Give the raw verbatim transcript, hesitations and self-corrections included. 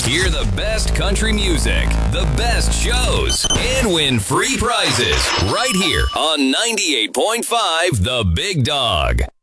Hear the best country music, the best shows, and win free prizes right here on ninety-eight point five The Big Dog.